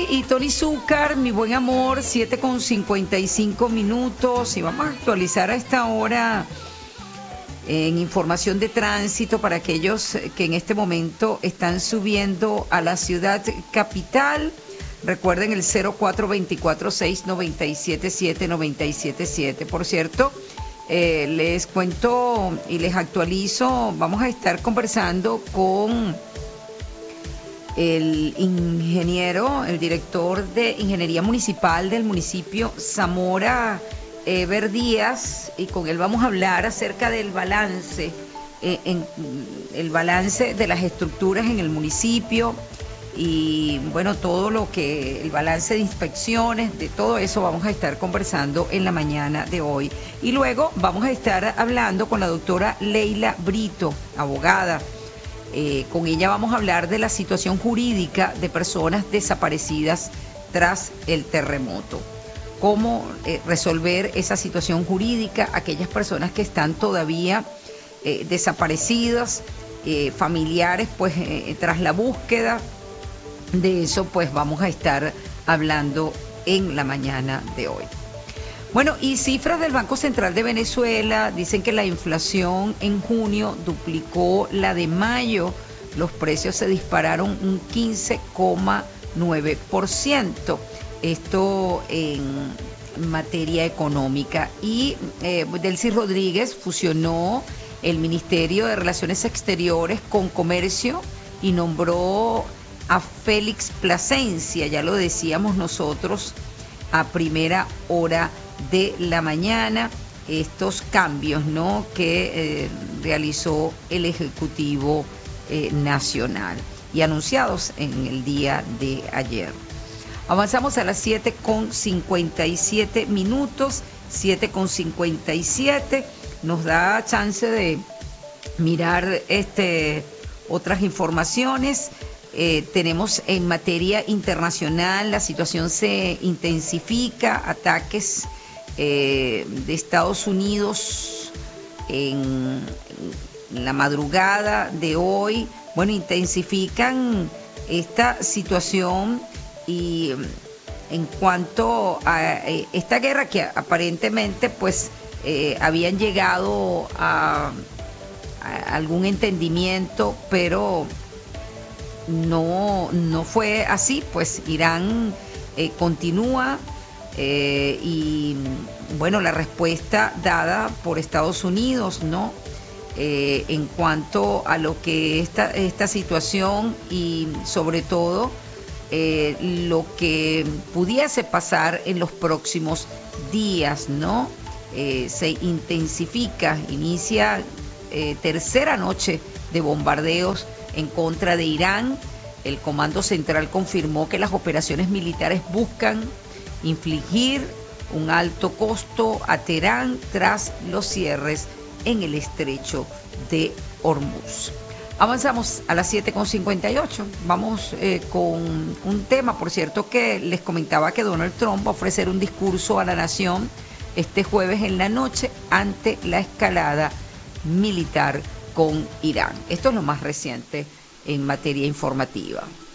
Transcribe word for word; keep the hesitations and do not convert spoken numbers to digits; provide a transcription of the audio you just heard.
y Tony Zúcar, mi buen amor, siete con cincuenta y cinco minutos, y vamos a actualizar a esta hora en información de tránsito para aquellos que en este momento están subiendo a la ciudad capital. Recuerden el cero cuatro dos cuatro, seis nueve siete siete, nueve siete siete. Por cierto, eh, les cuento y les actualizo, vamos a estar conversando con el ingeniero, el director de Ingeniería Municipal del municipio Zamora, Ever Díaz, y con él vamos a hablar acerca del balance, eh, en, el balance de las estructuras en el municipio y bueno, todo lo que, el balance de inspecciones, de todo eso vamos a estar conversando en la mañana de hoy. Y luego vamos a estar hablando con la doctora Leila Brito, abogada. Eh, con ella vamos a hablar de la situación jurídica de personas desaparecidas tras el terremoto. Cómo eh, resolver esa situación jurídica, aquellas personas que están todavía eh, desaparecidas, eh, familiares, pues eh, tras la búsqueda. De eso pues vamos a estar hablando en la mañana de hoy. Bueno, y cifras del Banco Central de Venezuela dicen que la inflación en junio duplicó la de mayo. Los precios se dispararon un quince coma nueve por ciento. Esto en materia económica. Y eh, Delcy Rodríguez fusionó el Ministerio de Relaciones Exteriores con Comercio y nombró a Félix Plasencia, ya lo decíamos nosotros a primera hora de la mañana, estos cambios, ¿no?, que eh, realizó el Ejecutivo eh, Nacional y anunciados en el día de ayer. Avanzamos a las siete con cincuenta y siete minutos, siete con cincuenta y siete, nos da chance de mirar este otras informaciones. Eh, tenemos en materia internacional, la situación se intensifica, ataques eh, de Estados Unidos en, en la madrugada de hoy, bueno, intensifican esta situación. Y en cuanto a esta guerra que aparentemente pues eh, habían llegado a, a algún entendimiento, pero no, no fue así, pues Irán eh, continúa eh, y bueno, la respuesta dada por Estados Unidos, ¿no? Eh, en cuanto a lo que esta, esta situación y sobre todo Eh, lo que pudiese pasar en los próximos días, ¿no? Eh, se intensifica, inicia eh, tercera noche de bombardeos en contra de Irán. El Comando Central confirmó que las operaciones militares buscan infligir un alto costo a Teherán tras los cierres en el estrecho de Hormuz. Avanzamos a las siete con cincuenta y ocho. Vamos eh, con un tema, por cierto, que les comentaba que Donald Trump va a ofrecer un discurso a la nación este jueves en la noche ante la escalada militar con Irán. Esto es lo más reciente en materia informativa.